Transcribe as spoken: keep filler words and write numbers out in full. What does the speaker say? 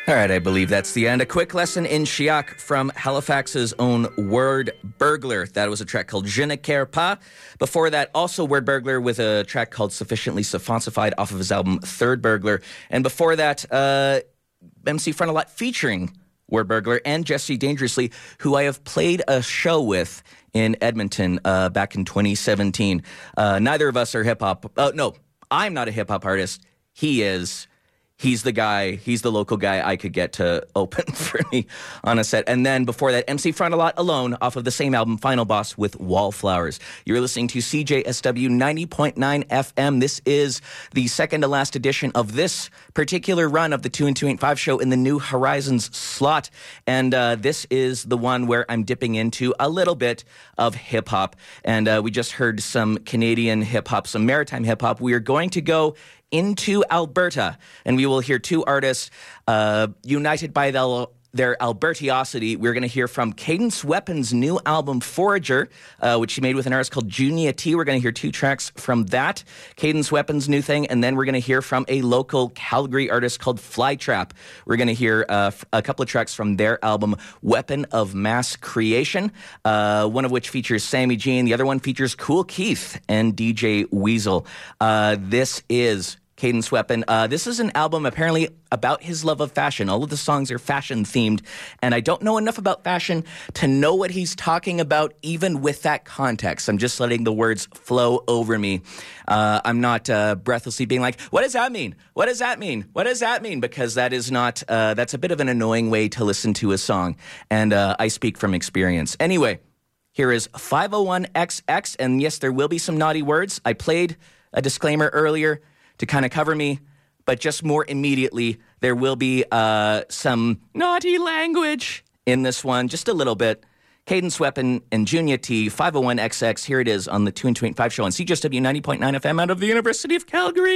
All right, I believe that's the end. A quick lesson in Chiac from Halifax's own Word Burglar. That was a track called Je ne care pas. Before that, also Word Burglar with a track called Sufficiently Sophoncified off of his album Third Burglar. And before that, uh, M C Frontalot featuring Word Burglar and Jesse Dangerously, who I have played a show with in Edmonton uh, back in twenty seventeen. Uh, neither of us are hip-hop. Uh, no, I'm not a hip-hop artist. He is. He's the guy, he's the local guy I could get to open for me on a set. And then before that, M C Frontalot alone off of the same album, Final Boss with Wallflowers. You're listening to C J S W ninety point nine F M. This is the second to last edition of this particular run of the two and two eighty-five show in the New Horizons slot. And uh, this is the one where I'm dipping into a little bit of hip-hop. And uh, we just heard some Canadian hip-hop, some maritime hip-hop. We are going to go into Alberta, and we will hear two artists uh, united by the, their Albertiosity. We're going to hear from Cadence Weapon's new album, Forager, uh, which she made with an artist called Junia T. We're going to hear two tracks from that, Cadence Weapon's new thing, and then we're going to hear from a local Calgary artist called Flytrap. We're going to hear uh, a couple of tracks from their album, Weapon of Mass Creation, uh, one of which features Sammy G, and the other one features Cool Keith and D J Weasel. Uh, this is Cadence Weapon. Uh, this is an album apparently about his love of fashion. All of the songs are fashion themed, and I don't know enough about fashion to know what he's talking about, even with that context. I'm just letting the words flow over me. Uh, I'm not uh, breathlessly being like, what does that mean? What does that mean? What does that mean? Because that is not, uh, that's a bit of an annoying way to listen to a song, and uh, I speak from experience. Anyway, here is five oh one X X, and yes, there will be some naughty words. I played a disclaimer earlier to kind of cover me, but just more immediately, there will be uh, some naughty language in this one, just a little bit. Cadence Weapon and Junia T, five oh one X X, here it is on the two and two eighty-five show on C J S W ninety point nine F M out of the University of Calgary.